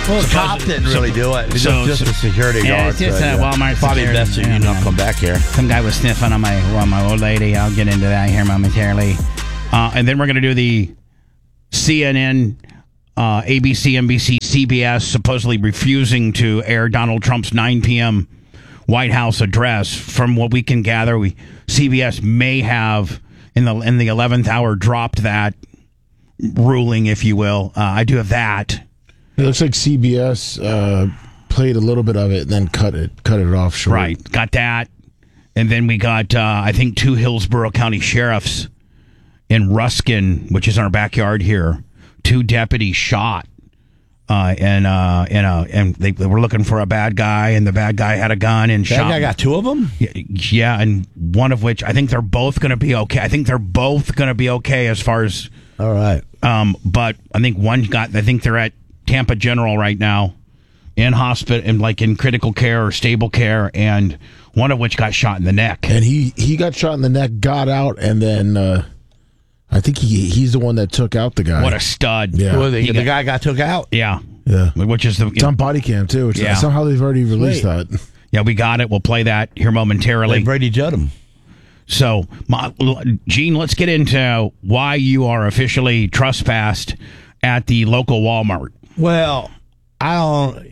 Well, the cop didn't really do it. Just a security guard. Yeah, it's just a Walmart Probably security. best that you not come back here. Some guy was sniffing on my old lady. I'll get into that here momentarily. And then we're going to do the CNN, ABC, NBC, CBS supposedly refusing to air Donald Trump's 9 p.m. White House address. From what we can gather, CBS may have in the 11th hour dropped that ruling, if you will. I do have that. It looks like CBS played a little bit of it and then cut it off short. Right, got that. And then we got, I think, 2 Hillsborough County sheriffs in Ruskin, which is in our backyard here. 2 deputies shot, and they were looking for a bad guy, and the bad guy had a gun and shot. That guy got 2 of them? Yeah, and one of which I think they're both going to be okay. I think they're both going to be okay as far as. All right. But I think I think they're at Tampa General right now, in hospital, and like in critical care or stable care, and one of which got shot in the neck. And he got shot in the neck, got out, and then I think he's the one that took out the guy. What a stud! Yeah, well, the guy got took out. Yeah, yeah. Which is it's on body cam too. Yeah. Somehow they've already released that. Yeah, we got it. We'll play that here momentarily. Like Brady Judd. So, Gene, let's get into why you are officially trespassed at the local Walmart. Well, I don't,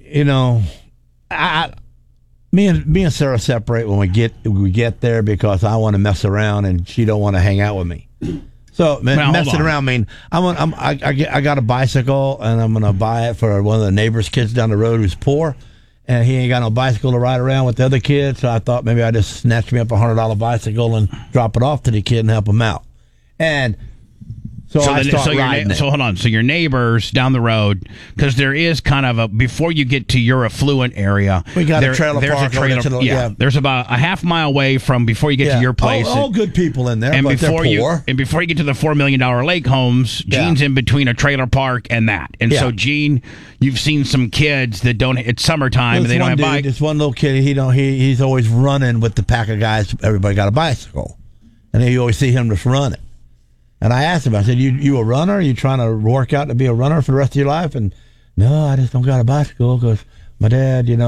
me and Sarah separate when we get there because I want to mess around and she don't want to hang out with me. So messing around mean I got a bicycle and I'm gonna buy it for one of the neighbor's kids down the road who's poor, and he ain't got no bicycle to ride around with the other kids. So I thought maybe I'd just snatch me up $100 bicycle and drop it off to the kid and help him out. And So I start riding it. So hold on. So your neighbors down the road, because there is kind of before you get to your affluent area, we got a trailer park. There's about a half mile away from before you get to your place. All good people in there, and but before they're poor. before you get to the $4 million lake homes, Gene's in between a trailer park and that. And so Gene, you've seen some kids that don't. It's summertime and they don't have bikes. This one little kid, he's always running with the pack of guys. Everybody got a bicycle, and you always see him just running. And I asked him, I said, you a runner? Are you trying to work out to be a runner for the rest of your life? And no, I just don't got a bicycle because my dad, he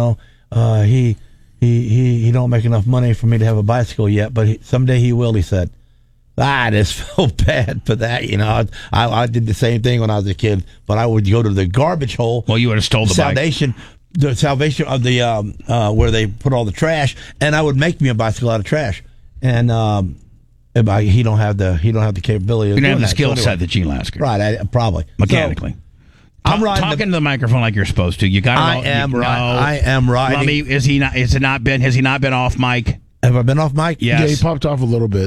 don't make enough money for me to have a bicycle yet, but someday he will, he said. I just felt bad for that, I did the same thing when I was a kid, but I would go to the garbage hole. Well, you would have stole the bike. The salvation of the where they put all the trash, and I would make me a bicycle out of trash. And he don't have the capability. You don't have the skill set that Gene Lasker. Right, probably mechanically. So, I'm talking to the microphone like you're supposed to. You got. I am right. Lummy, has he not been off mic? Have I been off mic? Yes. Yeah, he popped off a little bit.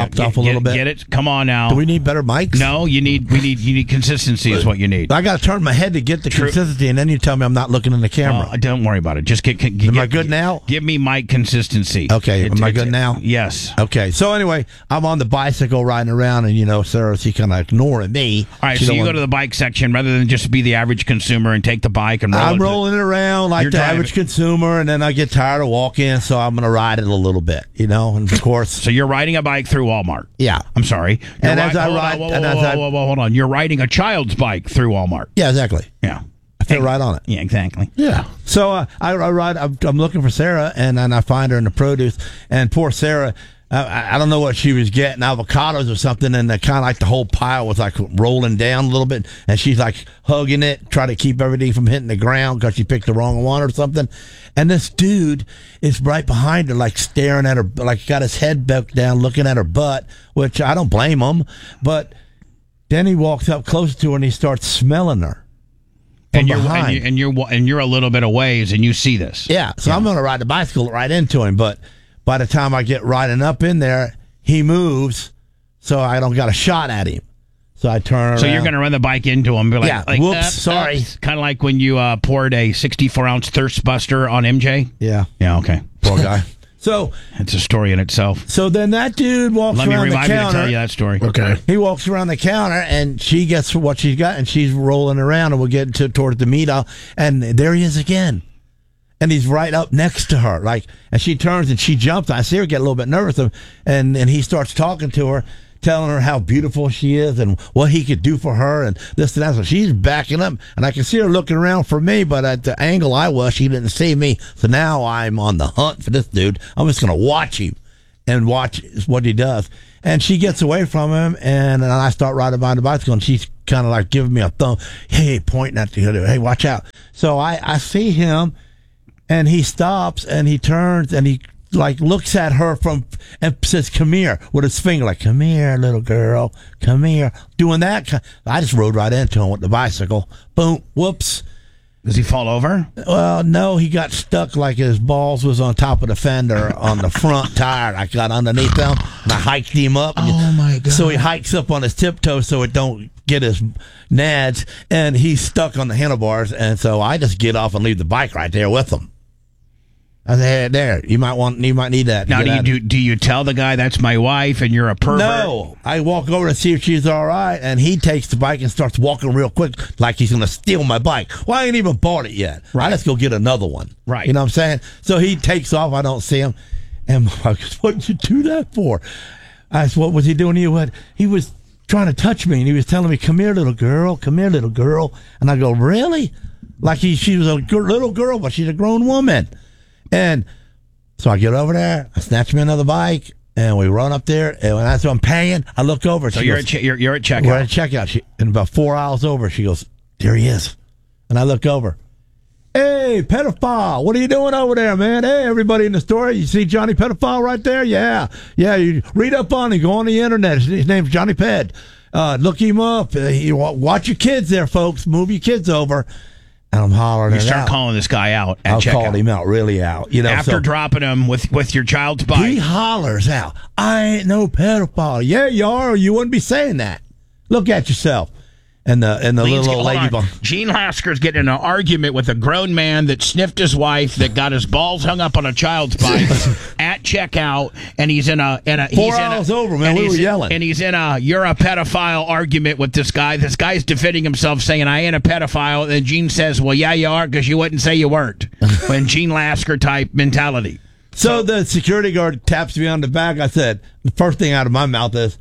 Get it? Come on now. Do we need better mics? No, you need consistency is what you need. I got to turn my head to get the consistency, and then you tell me I'm not looking in the camera. Don't worry about it. Just am I good now? Give me mic consistency. Okay, am I good now? Yes. Okay, so anyway, I'm on the bicycle riding around, and Sarah, she kind of ignoring me. All right, so you go to the bike section rather than just be the average consumer and take the bike and roll I'm rolling it around like the average consumer, and then I get tired of walking, so I'm going to ride it a little bit, and of course. So you're riding a bike through Walmart. Yeah. I'm sorry. And as I ride... Hold on. You're riding a child's bike through Walmart. Yeah, exactly. Yeah. I fit right on it. Yeah, exactly. Yeah. So I ride... I'm looking for Sarah, and then I find her in the produce, and poor Sarah... I don't know what she was getting, avocados or something, and kind of like the whole pile was like rolling down a little bit, and she's like hugging it, trying to keep everything from hitting the ground because she picked the wrong one or something. And this dude is right behind her, like staring at her, like got his head back down, looking at her butt, which I don't blame him. But then he walks up close to her and he starts smelling her. And you're a little bit away, and you see this. Yeah, so I'm going to ride the bicycle right into him, but by the time I get riding up in there, he moves, so I don't got a shot at him. So I turn around. So you're going to run the bike into him. Be like, whoops, sorry. Kind of like when you poured a 64-ounce Thirst Buster on MJ? Yeah. Yeah, okay. Poor guy. So it's a story in itself. So then that dude walks around the counter. Let me remind you to tell you that story. Okay. He walks around the counter, and she gets what she's got, and she's rolling around, and we'll get towards the meat aisle, and there he is again. And he's right up next to her, and she turns and she jumps. I see her get a little bit nervous, and he starts talking to her, telling her how beautiful she is and what he could do for her and this and that. So she's backing up, and I can see her looking around for me, but at the angle I was, she didn't see me. So now I'm on the hunt for this dude. I'm just going to watch him and watch what he does. And she gets away from him, and I start riding by the bicycle, and she's kind of like giving me a thumb, hey, pointing at the other, hey, watch out. So I see him, and he stops, and he turns, and he like looks at her and says, come here, with his finger, like, come here, little girl, come here. Doing that. I just rode right into him with the bicycle. Boom, whoops. Does he fall over? Well, no, he got stuck like his balls was on top of the fender on the front tire. I got underneath them, and I hiked him up. Oh, my God. So he hikes up on his tiptoes so it don't get his nads, and he's stuck on the handlebars, and so I just get off and leave the bike right there with him. I said, hey, there, you might need that. Now, do you tell the guy that's my wife and you're a pervert? No, I walk over to see if she's all right, and he takes the bike and starts walking real quick, like he's going to steal my bike. Well, I ain't even bought it yet. Right. Let's go get another one. Right. You know what I'm saying? So he takes off. I don't see him, and I goes, what did you do that for? I said, what was he doing to you? He was trying to touch me, and he was telling me, come here, little girl, come here, little girl. And I go, really? Like she was a little girl, but she's a grown woman. And so I get over there, I snatch me another bike, and we run up there. And when I'm paying, I look over. So you're at checkout. We're at checkout. And about 4 aisles over, she goes, there he is. And I look over. Hey, pedophile, what are you doing over there, man? Hey, everybody in the store, you see Johnny Pedophile right there? Yeah. You read up on him. Go on the internet. His name's Johnny Ped. Look him up. Watch your kids there, folks. Move your kids over. And I'm hollering You it start out. calling this guy out at I'll checkout. call him out, really out. You know, After dropping him with your child's bike. he hollers out, I ain't no pedophile. Yeah, you are, or you wouldn't be saying that. Look at yourself. And the little old lady. Gene Lasker's getting in an argument with a grown man that sniffed his wife, that got his balls hung up on a child's bike at checkout, and he's in a 4 hours over, man. We were yelling. And he's in a you're a pedophile argument with this guy. This guy's defending himself, saying I ain't a pedophile. And Gene says, well, yeah, you are, because you wouldn't say you weren't. When Gene Lasker type mentality. So the security guard taps me on the back. I said, the first thing out of my mouth is,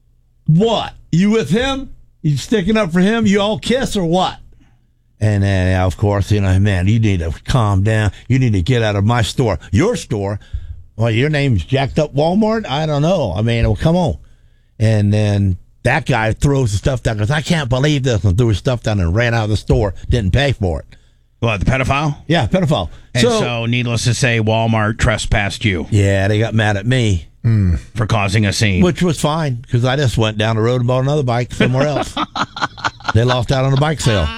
what? You with him? You sticking up for him? You all kiss or what? And then, of course, man, you need to calm down. You need to get out of my store. Your store? Well, your name's jacked up Walmart? I don't know. I mean, well, come on. And then that guy throws the stuff down, goes, I can't believe this, and threw his stuff down and ran out of the store, didn't pay for it. What, the pedophile? Yeah, pedophile. And so needless to say, Walmart trespassed you. Yeah, they got mad at me. For causing a scene. Which was fine, because I just went down the road and bought another bike somewhere else. They lost out on the bike sale.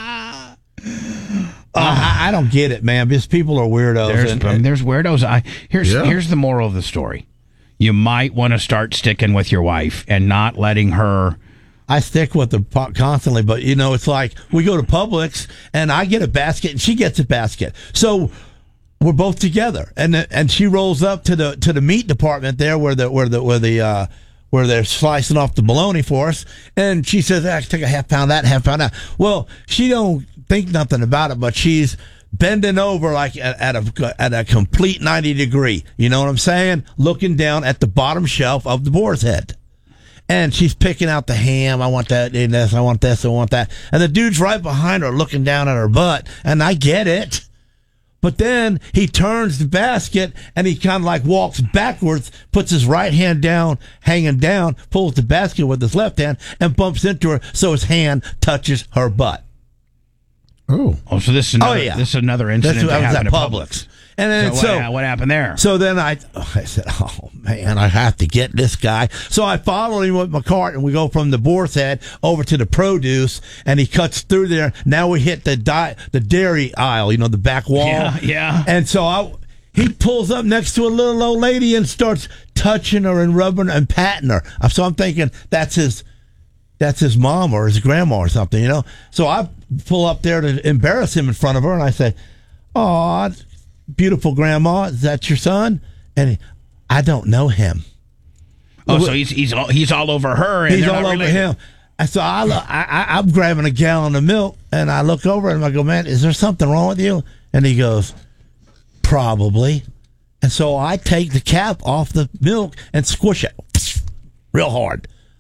I don't get it, man, because people are weirdos. There's weirdos. Here's the moral of the story. You might want to start sticking with your wife and not letting her... I stick with her constantly, but, it's like we go to Publix, and I get a basket, and she gets a basket. So... we're both together, and she rolls up to the meat department there where they're slicing off the bologna for us, and she says, "I take a half pound of that, half pound of that." Well, she don't think nothing about it, but she's bending over like at a complete 90 degree. You know what I'm saying? Looking down at the bottom shelf of the boar's head. And she's picking out the ham. I want that in this. I want this. I want that. And the dude's right behind her looking down at her butt. And I get it. But then he turns the basket and he kind of like walks backwards, puts his right hand down, hanging down, pulls the basket with his left hand and bumps into her so his hand touches her butt. Oh, so this is another incident that happened at Publix. And then what happened there? So then I said, oh, man, I have to get this guy. So I followed him with my cart, and we go from the boar's head over to the produce, and he cuts through there. Now we hit the dairy aisle, the back wall. Yeah. And so he pulls up next to a little old lady and starts touching her and rubbing and patting her. So I'm thinking that's his mom or his grandma or something, So I pull up there to embarrass him in front of her, and I say, oh, beautiful grandma, is that your son? And I don't know him. Oh, so he's all over her. And he's all over him. And so I'm grabbing a gallon of milk, and I look over and I go, man, is there something wrong with you? And he goes, probably. And so I take the cap off the milk and squish it real hard.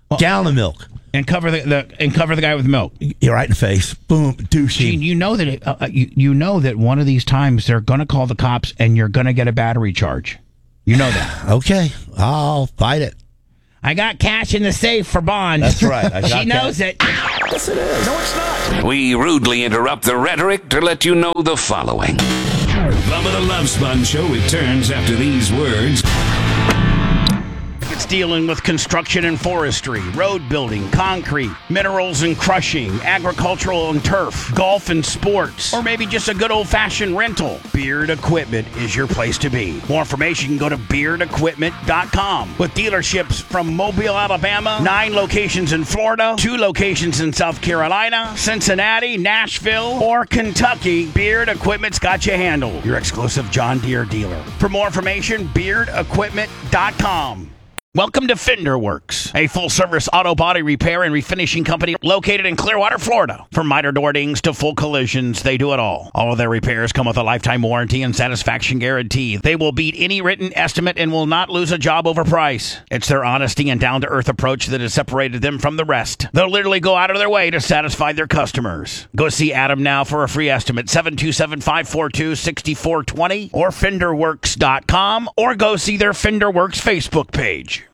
Gallon of milk. And cover the guy with milk. You're right in the face. Boom, douchey. Gene, you know that you know that one of these times they're going to call the cops and you're going to get a battery charge. You know that. Okay, I'll fight it. I got cash in the safe for Bond. That's right. She knows it. Yes, it is. No, it's not. We rudely interrupt the rhetoric to let you know the following. Bubba the Love Sponge Show returns after these words. It's dealing with construction and forestry, road building, concrete, minerals and crushing, agricultural and turf, golf and sports, or maybe just a good old-fashioned rental. Beard Equipment is your place to be. More information, go to beardequipment.com. With dealerships from Mobile, Alabama, 9 locations in Florida, 2 locations in South Carolina, Cincinnati, Nashville, or Kentucky, Beard Equipment's got you handled. Your exclusive John Deere dealer. For more information, beardequipment.com. Welcome to Fender Works, a full-service auto body repair and refinishing company located in Clearwater, Florida. From miter door dings to full collisions, they do it all. All of their repairs come with a lifetime warranty and satisfaction guarantee. They will beat any written estimate and will not lose a job over price. It's their honesty and down-to-earth approach that has separated them from the rest. They'll literally go out of their way to satisfy their customers. Go see Adam now for a free estimate, 727-542-6420 or FenderWorks.com, or go see their Fender Works Facebook page.